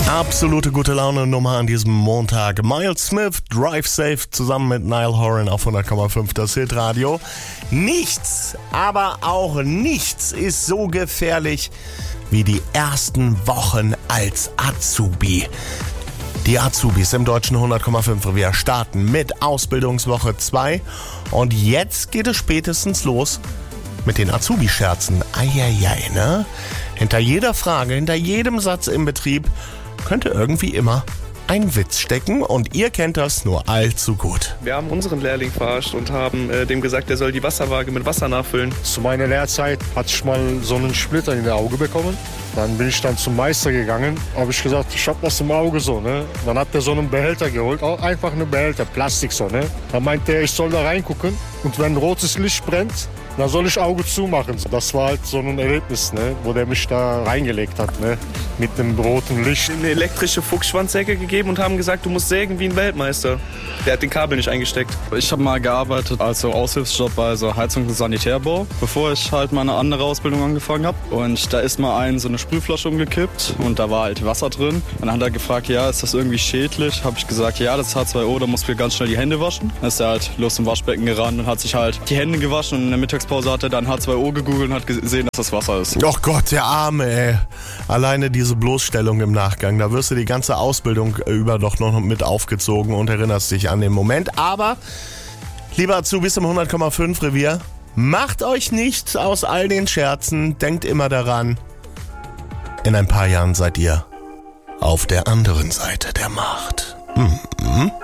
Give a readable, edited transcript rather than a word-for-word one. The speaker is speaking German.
Absolute gute Laune Nummer an diesem Montag. Miles Smith, Drive Safe, zusammen mit Niall Horan auf 100,5 das Hitradio. Nichts, aber auch nichts ist so gefährlich wie die ersten Wochen als Azubi. Die Azubis im deutschen 100,5 Revier starten mit Ausbildungswoche 2 und jetzt geht es spätestens los mit den Azubi-Scherzen. Eieiei, ne? Hinter jeder Frage, hinter jedem Satz im Betrieb könnte irgendwie immer ein Witz stecken und ihr kennt das nur allzu gut. Wir haben unseren Lehrling verarscht und haben dem gesagt, er soll die Wasserwaage mit Wasser nachfüllen. Zu meiner Lehrzeit hatte ich mal so einen Splitter in der Auge bekommen. Dann bin ich dann zum Meister gegangen, habe ich gesagt, ich habe was im Auge so, ne? Dann hat er so einen Behälter geholt, auch einfach einen Behälter, Plastik so, ne? Dann meinte er, ich soll da reingucken und wenn rotes Licht brennt, dann soll ich Auge zumachen. Das war halt so ein Erlebnis, ne? Wo der mich da reingelegt hat, ne? Mit einem roten Licht. Eine elektrische Fuchsschwanzsäge gegeben und haben gesagt, du musst sägen wie ein Weltmeister. Der hat den Kabel nicht eingesteckt. Ich habe mal gearbeitet als Aushilfsjob bei Heizungs- und Sanitärbau, bevor ich halt meine andere Ausbildung angefangen habe. Und da ist mal so eine Sprühflasche umgekippt und da war halt Wasser drin. Und dann hat er gefragt, ja, ist das irgendwie schädlich? Habe ich gesagt, ja, das ist H2O, da musst du ganz schnell die Hände waschen. Dann ist er halt los zum Waschbecken gerannt und hat sich halt die Hände gewaschen und in der Mittagspause hat er dann H2O gegoogelt und hat gesehen, dass das Wasser ist. Och Gott, der Arme, ey. Alleine diese Bloßstellung im Nachgang, da wirst du die ganze Ausbildung über doch noch mit aufgezogen und erinnerst dich an den Moment. Aber, lieber Azubis im 100,5 Revier, macht euch nicht aus all den Scherzen, denkt immer daran, in ein paar Jahren seid ihr auf der anderen Seite der Macht.